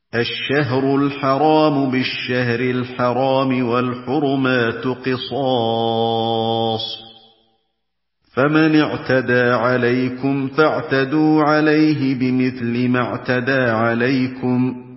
الشهر الحرام بالشهر الحرام والحرمات قصاص، فمن اعتدى عليكم فاعتدوا عليه بمثل ما اعتدى عليكم،